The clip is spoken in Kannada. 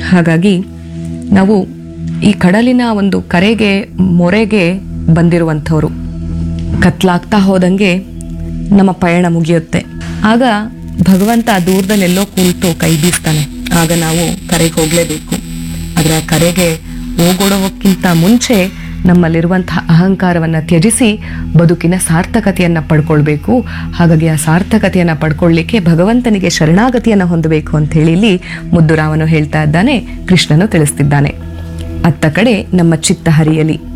ಹಾಗಾಗಿ ನಾವು ಈ ಕಡಲಿನ ಒಂದು ಕರೆಗೆ ಮೊರೆಗೆ ಬಂದಿರುವಂಥವ್ರು. ಕತ್ಲಾಗ್ತಾ ಹೋದಂಗೆ ನಮ್ಮ ಪಯಣ ಮುಗಿಯುತ್ತೆ. ಆಗ ಭಗವಂತ ದೂರದಲ್ಲೆಲ್ಲೋ ಕೂತು ಕೈ ಬೀಸ್ತಾನೆ. ಆಗ ನಾವು ಕರೆಗೆ ಹೋಗಲೇಬೇಕು. ಆದರೆ ಆ ಕರೆಗೆ ಹೋಗೋಡೋಕ್ಕಿಂತ ಮುಂಚೆ ನಮ್ಮಲ್ಲಿರುವಂತಹ ಅಹಂಕಾರವನ್ನು ತ್ಯಜಿಸಿ ಬದುಕಿನ ಸಾರ್ಥಕತೆಯನ್ನು ಪಡ್ಕೊಳ್ಬೇಕು. ಹಾಗಾಗಿ ಆ ಸಾರ್ಥಕತೆಯನ್ನು ಪಡ್ಕೊಳ್ಳಿಕ್ಕೆ ಭಗವಂತನಿಗೆ ಶರಣಾಗತಿಯನ್ನು ಹೊಂದಬೇಕು ಅಂತ ಹೇಳಿ ಇಲ್ಲಿ ಮುದ್ದುರಾಮನು ಹೇಳ್ತಾ ಇದ್ದಾನೆ, ಕೃಷ್ಣನು ತಿಳಿಸ್ತಿದ್ದಾನೆ. ಅತ್ತ ಕಡೆ ನಮ್ಮ ಚಿತ್ತ ಹರಿಯಲಿ.